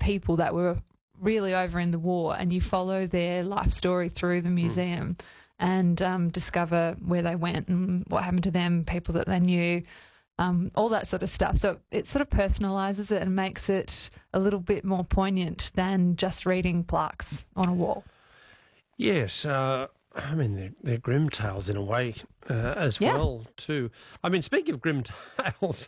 people that were really over in the war, and you follow their life story through the museum and discover where they went and what happened to them, people that they knew, all that sort of stuff. So it sort of personalises it and makes it a little bit more poignant than just reading plaques on a wall. Yes, I mean, they're grim tales in a way as well, too. I mean, speaking of grim tales,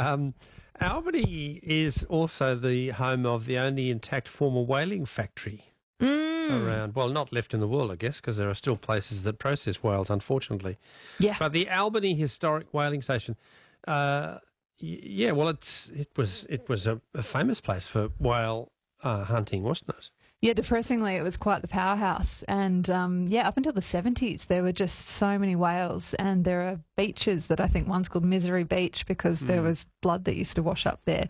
Albany is also the home of the only intact former whaling factory around. Well, not left in the world, I guess, because there are still places that process whales, unfortunately. Yeah. But the Albany Historic Whaling Station, well, it was a famous place for whale hunting, wasn't it? Yeah, depressingly, it was quite the powerhouse. And, up until the 70s, there were just so many whales. And there are beaches that I think one's called Misery Beach because there was blood that used to wash up there.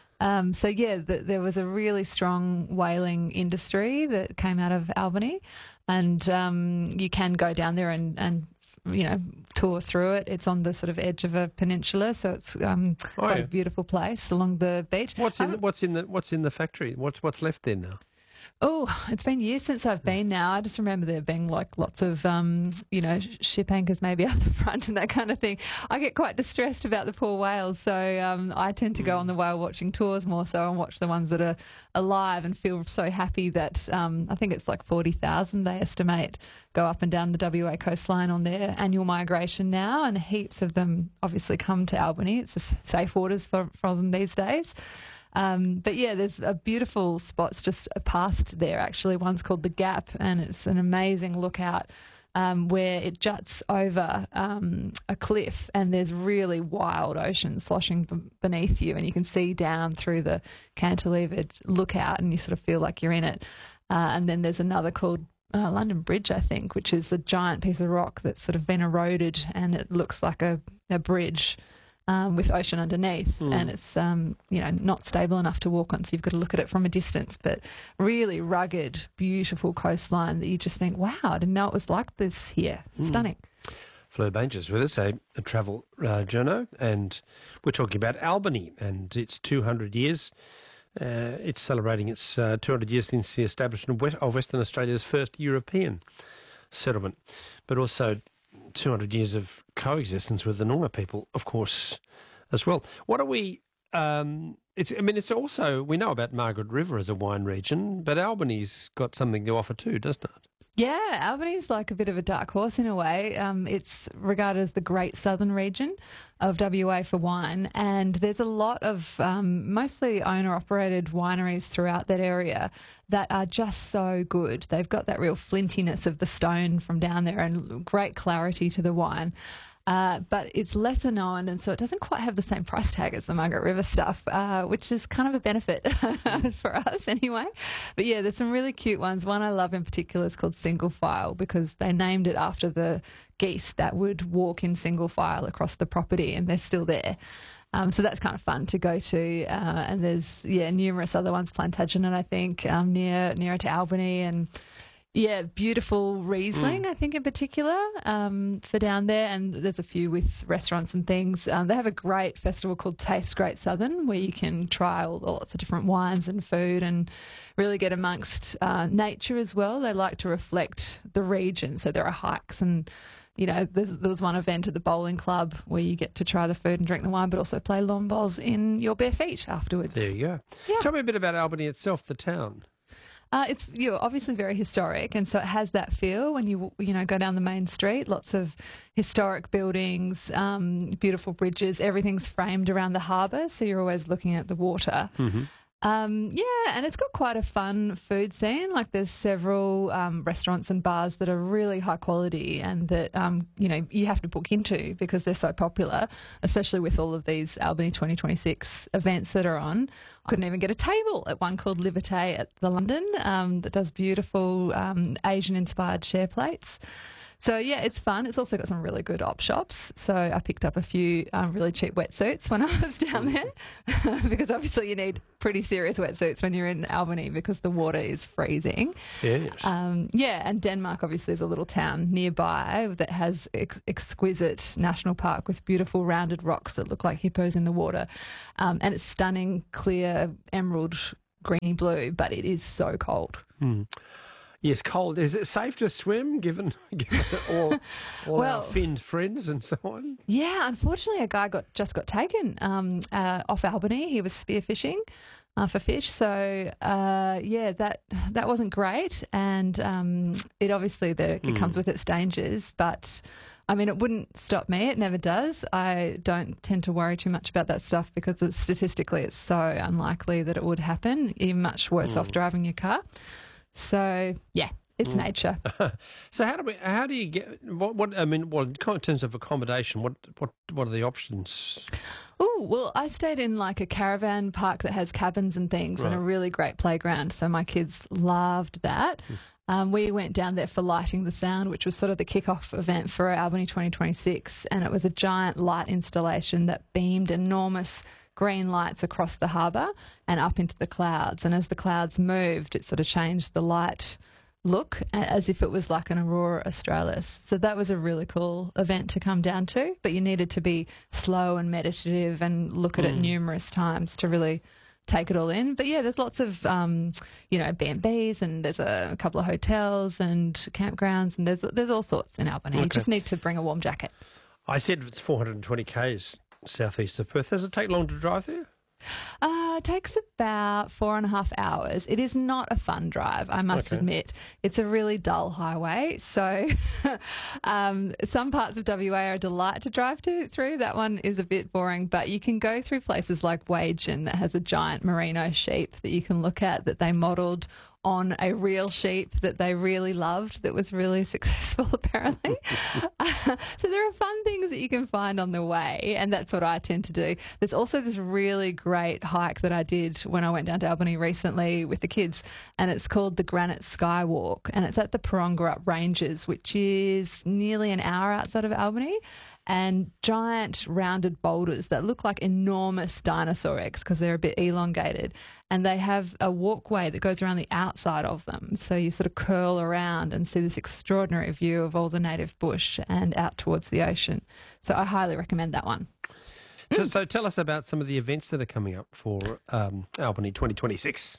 There was a really strong whaling industry that came out of Albany. And you can go down there and tour through it. It's on the sort of edge of a peninsula, so it's quite a beautiful place along the beach. What's in the factory? What's left there now? Oh, it's been years since I've been now. I just remember there being like lots of, ship anchors maybe out the front and that kind of thing. I get quite distressed about the poor whales, so I tend to go on the whale watching tours more so and watch the ones that are alive and feel so happy that I think it's like 40,000 they estimate go up and down the WA coastline on their annual migration now, and heaps of them obviously come to Albany. It's the safe waters for them these days. There's a beautiful spots just past there, actually. One's called The Gap, and it's an amazing lookout where it juts over a cliff, and there's really wild ocean sloshing beneath you, and you can see down through the cantilevered lookout, and you sort of feel like you're in it. And then there's another called London Bridge, I think, which is a giant piece of rock that's sort of been eroded, and it looks like a bridge with ocean underneath, and it's not stable enough to walk on, so you've got to look at it from a distance, but really rugged, beautiful coastline that you just think, wow, I didn't know it was like this here. Stunning. Fleur Banger's with us, a travel journo, and we're talking about Albany and its 200 years. It's celebrating its 200 years since the establishment of Western Australia's first European settlement, but also 200 years of coexistence with the Noongar people, of course, as well. What are we... it's also... We know about Margaret River as a wine region, but Albany's got something to offer too, doesn't it? Yeah, Albany's like a bit of a dark horse in a way. It's regarded as the Great Southern region of WA for wine, and there's a lot of mostly owner-operated wineries throughout that area that are just so good. They've got that real flintiness of the stone from down there and great clarity to the wine. But it's lesser known, and so it doesn't quite have the same price tag as the Margaret River stuff, which is kind of a benefit for us anyway. But yeah, there's some really cute ones. One I love in particular is called Single File, because they named it after the geese that would walk in single file across the property, and they're still there. So that's kind of fun to go to. And there's, numerous other ones, Plantagenet, I think, nearer to Albany, and beautiful Riesling, I think, in particular, for down there. And there's a few with restaurants and things. They have a great festival called Taste Great Southern, where you can try lots of different wines and food and really get amongst nature as well. They like to reflect the region. So there are hikes and, there was one event at the bowling club where you get to try the food and drink the wine, but also play lawn bowls in your bare feet afterwards. There you go. Yeah. Tell me a bit about Albany itself, the town. It's obviously very historic, and so it has that feel when you go down the main street. Lots of historic buildings, beautiful bridges. Everything's framed around the harbour, so you're always looking at the water. Mm-hmm. And it's got quite a fun food scene. Like there's several restaurants and bars that are really high quality and that, you have to book into because they're so popular, especially with all of these Albany 2026 events that are on. I couldn't even get a table at one called Liberté at the London that does beautiful Asian-inspired share plates. So, it's fun. It's also got some really good op shops. So I picked up a few really cheap wetsuits when I was down there because obviously you need pretty serious wetsuits when you're in Albany because the water is freezing. Yes. And Denmark obviously is a little town nearby that has exquisite national park with beautiful rounded rocks that look like hippos in the water. And it's stunning, clear, emerald greeny blue, but it is so cold. Yes, cold. Is it safe to swim given all our finned friends and so on? Yeah, unfortunately, a guy just got taken off Albany. He was spearfishing for fish. So, that wasn't great. And it obviously, it comes with its dangers. But, I mean, it wouldn't stop me. It never does. I don't tend to worry too much about that stuff because statistically it's so unlikely that it would happen. You're much worse off driving your car. So, yeah, it's nature. So how do you get, in terms of accommodation, what are the options? Oh, well, I stayed in like a caravan park that has cabins and things and a really great playground. So my kids loved that. We went down there for Lighting the Sound, which was sort of the kickoff event for Albany 2026. And it was a giant light installation that beamed enormous green lights across the harbour and up into the clouds. And as the clouds moved, it sort of changed the light look as if it was like an aurora australis. So that was a really cool event to come down to, but you needed to be slow and meditative and look at it numerous times to really take it all in. But yeah, there's lots of, B&Bs and there's a couple of hotels and campgrounds and there's all sorts in Albany. Okay. You just need to bring a warm jacket. I said it's 420 k's southeast of Perth. Does it take long to drive there? It takes about 4.5 hours. It is not a fun drive, I must admit. It's a really dull highway. So some parts of WA are a delight to drive through. That one is a bit boring, but you can go through places like Wagen that has a giant merino sheep that you can look at that they modelled on a real sheep that they really loved that was really successful apparently. So there are fun things that you can find on the way, and that's what I tend to do. There's also this really great hike that I did when I went down to Albany recently with the kids, and it's called the Granite Skywalk, and it's at the Parongarup Ranges, which is nearly an hour outside of Albany. And giant rounded boulders that look like enormous dinosaur eggs because they're a bit elongated. And they have a walkway that goes around the outside of them. So you sort of curl around and see this extraordinary view of all the native bush and out towards the ocean. So I highly recommend that one. So tell us about some of the events that are coming up for Albany 2026.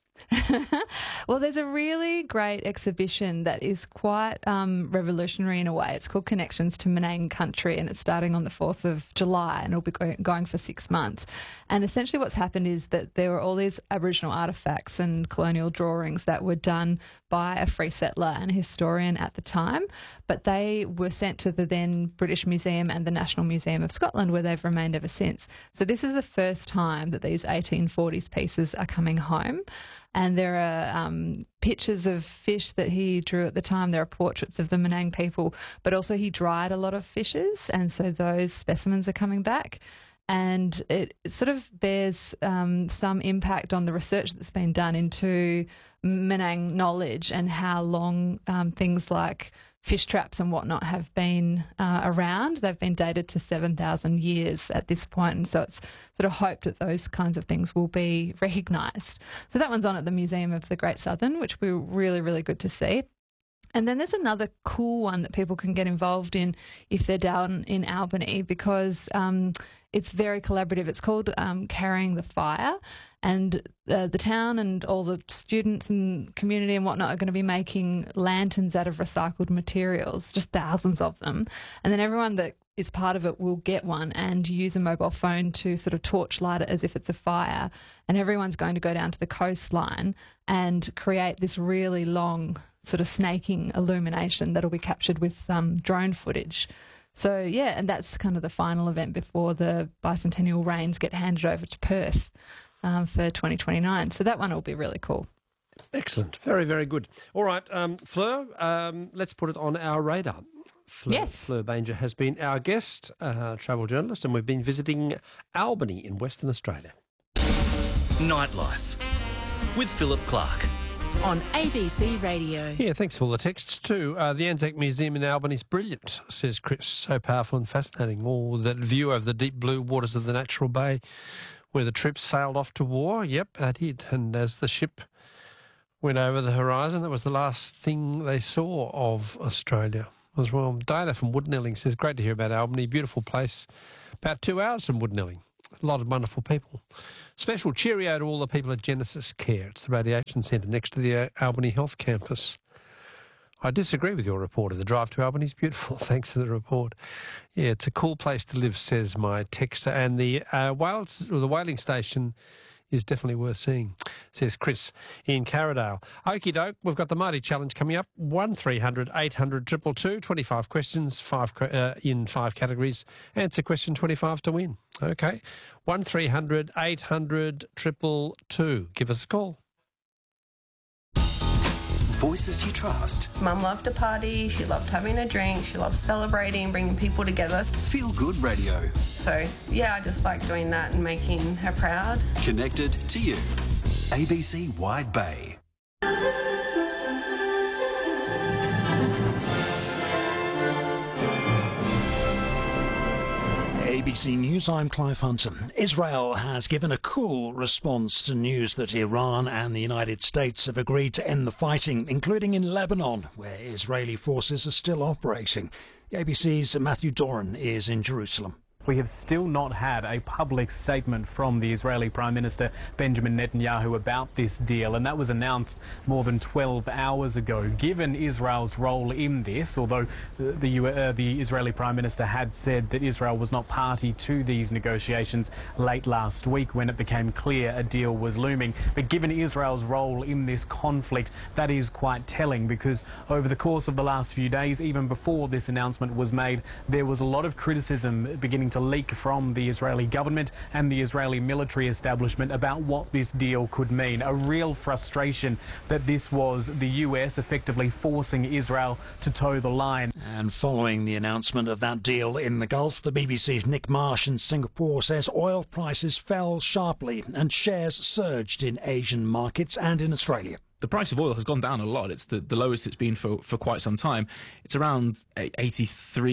Well, there's a really great exhibition that is quite revolutionary in a way. It's called Connections to Menang Country, and it's starting on the 4th of July, and it'll be going for 6 months. And essentially what's happened is that there were all these Aboriginal artefacts and colonial drawings that were done by a free settler and a historian at the time, but they were sent to the then British Museum and the National Museum of Scotland, where they've remained ever since. So this is the first time that these 1840s pieces are coming home. And there are pictures of fish that he drew at the time. There are portraits of the Menang people, but also he dried a lot of fishes, and so those specimens are coming back. And it sort of bears some impact on the research that's been done into Menang knowledge and how long things like fish traps and whatnot have been around. They've been dated to 7,000 years at this point, and so it's sort of hoped that those kinds of things will be recognised. So that one's on at the Museum of the Great Southern, which will be really, really good to see. And then there's another cool one that people can get involved in if they're down in Albany, because it's very collaborative. It's called Carrying the Fire, and the town and all the students and community and whatnot are going to be making lanterns out of recycled materials, just thousands of them. And then everyone that is part of it will get one and use a mobile phone to sort of torchlight it as if it's a fire. And everyone's going to go down to the coastline and create this really long sort of snaking illumination that'll be captured with drone footage. So, yeah, and that's kind of the final event before the bicentennial reigns get handed over to Perth for 2029. So that one will be really cool. Excellent. Very, very good. All right, Fleur, let's put it on our radar. Fleur Banger has been our guest, travel journalist, and we've been visiting Albany in Western Australia. Nightlife with Philip Clark on ABC Radio. Yeah, thanks for all the texts too. The Anzac Museum in Albany is brilliant, says Chris. So powerful and fascinating. All that view over the deep blue waters of the Natural Bay where the troops sailed off to war. Yep, I did. And as the ship went over the horizon, that was the last thing they saw of Australia as well. Diana from Woodnelling says, great to hear about Albany. Beautiful place. About 2 hours from Woodnelling. A lot of wonderful people. Special cheerio to all the people at Genesis Care. It's the radiation centre next to the Albany Health Campus. I disagree with your reporter. The drive to Albany is beautiful. Thanks for the report. Yeah, it's a cool place to live, says my texter. And the whaling station is definitely worth seeing, says Chris in Carradale. Okie doke, we've got the Mighty Challenge coming up. 1300 800 222, 25 questions, in 5 categories. Answer question 25 to win. Okay, 1300 800 222. Give us a call. Voices you trust. Mum loved to party, she loved having a drink, she loved celebrating, bringing people together. Feel Good Radio. So, yeah, I just like doing that and making her proud. Connected to you. ABC Wide Bay. ABC News, I'm Clive Hunter. Israel has given a cool response to news that Iran and the United States have agreed to end the fighting, including in Lebanon, where Israeli forces are still operating. The ABC's Matthew Doran is in Jerusalem. We have still not had a public statement from the Israeli Prime Minister Benjamin Netanyahu about this deal, and that was announced more than 12 hours ago. Given Israel's role in this, although the Israeli Prime Minister had said that Israel was not party to these negotiations late last week when it became clear a deal was looming, but given Israel's role in this conflict, that is quite telling, because over the course of the last few days, even before this announcement was made, there was a lot of criticism beginning to leak from the Israeli government and the Israeli military establishment about what this deal could mean. A real frustration that this was the US effectively forcing Israel to toe the line. And following the announcement of that deal in the Gulf, the BBC's Nick Marsh in Singapore says oil prices fell sharply and shares surged in Asian markets and in Australia. The price of oil has gone down a lot. It's the lowest it's been for quite some time. It's around $83,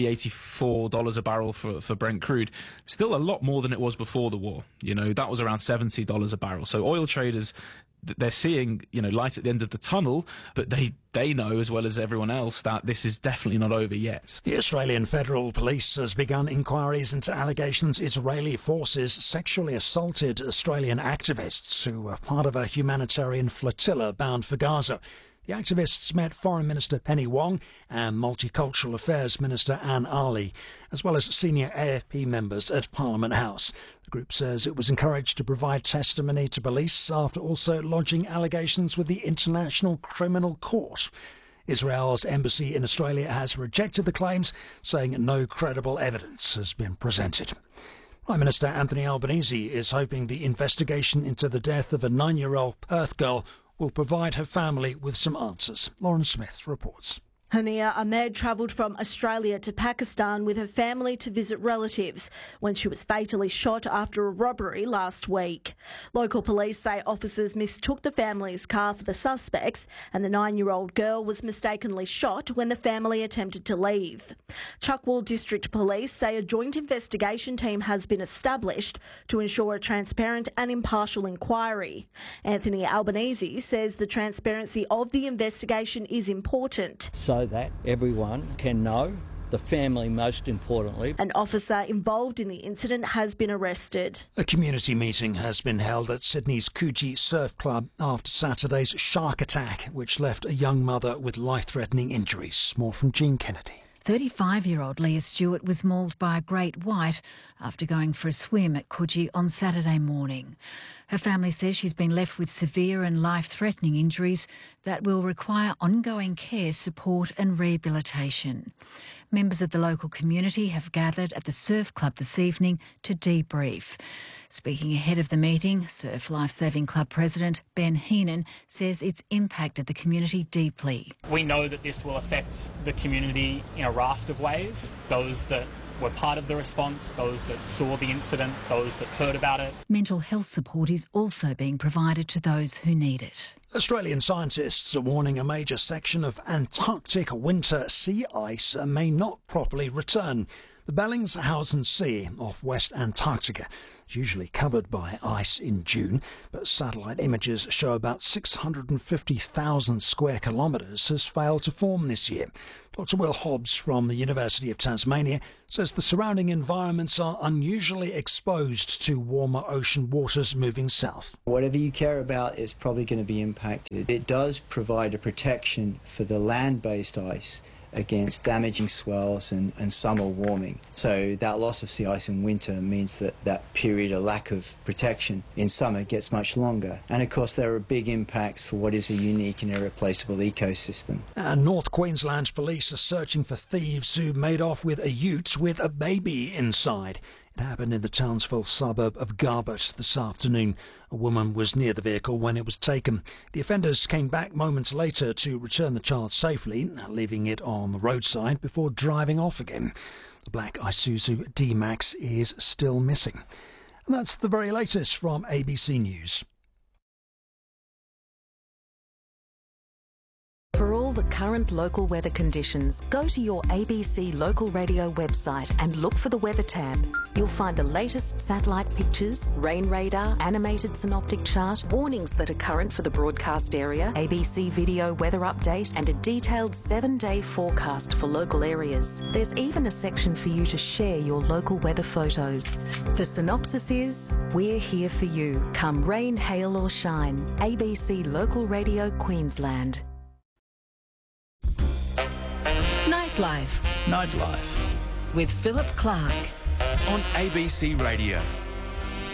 $84 a barrel for Brent crude. Still a lot more than it was before the war. You know, that was around $70 a barrel. So oil traders, they're seeing, you know, light at the end of the tunnel, but they know as well as everyone else that this is definitely not over yet. The Australian Federal Police has begun inquiries into allegations Israeli forces sexually assaulted Australian activists who were part of a humanitarian flotilla bound for Gaza. The activists met Foreign Minister Penny Wong and Multicultural Affairs Minister Anne Ali, as well as senior AFP members at Parliament House. The group says it was encouraged to provide testimony to police after also lodging allegations with the International Criminal Court. Israel's embassy in Australia has rejected the claims, saying no credible evidence has been presented. Prime Minister Anthony Albanese is hoping the investigation into the death of a 9-year-old Perth girl will provide her family with some answers. Lauren Smith reports. Hania Ahmed travelled from Australia to Pakistan with her family to visit relatives when she was fatally shot after a robbery last week. Local police say officers mistook the family's car for the suspects, and the 9-year-old girl was mistakenly shot when the family attempted to leave. Chuckwell District Police say a joint investigation team has been established to ensure a transparent and impartial inquiry. Anthony Albanese says the transparency of the investigation is important, so that everyone can know, the family most importantly. An officer involved in the incident has been arrested. A community meeting has been held at Sydney's Coogee Surf Club after Saturday's shark attack, which left a young mother with life-threatening injuries. More from Jean Kennedy. 35-year-old Leah Stewart was mauled by a great white after going for a swim at Coogee on Saturday morning. Her family says she's been left with severe and life-threatening injuries that will require ongoing care, support and rehabilitation. Members of the local community have gathered at the Surf Club this evening to debrief. Speaking ahead of the meeting, Surf Lifesaving Club President Ben Heenan says it's impacted the community deeply. We know that this will affect the community in a raft of ways. Those that were part of the response, those that saw the incident, those that heard about it. Mental health support is also being provided to those who need it. Australian scientists are warning a major section of Antarctic winter sea ice may not properly return. The Bellingshausen Sea off West Antarctica is usually covered by ice in June, but satellite images show about 650,000 square kilometres has failed to form this year. Dr Will Hobbs from the University of Tasmania says the surrounding environments are unusually exposed to warmer ocean waters moving south. Whatever you care about is probably going to be impacted. It does provide a protection for the land-based ice against damaging swells and summer warming. So that loss of sea ice in winter means that that period of lack of protection in summer gets much longer. And of course there are big impacts for what is a unique and irreplaceable ecosystem. And North Queensland's police are searching for thieves who made off with a ute with a baby inside. It happened in the Townsville suburb of Garbutt this afternoon. A woman was near the vehicle when it was taken. The offenders came back moments later to return the child safely, leaving it on the roadside before driving off again. The black Isuzu D-Max is still missing. And that's the very latest from ABC News. For all the current local weather conditions, go to your ABC Local Radio website and look for the Weather tab. You'll find the latest satellite pictures, rain radar, animated synoptic chart, warnings that are current for the broadcast area, ABC video weather update, and a detailed 7-day forecast for local areas. There's even a section for you to share your local weather photos. The synopsis is, we're here for you, come rain, hail or shine. ABC Local Radio Queensland. Nightlife with Philip Clark on ABC Radio.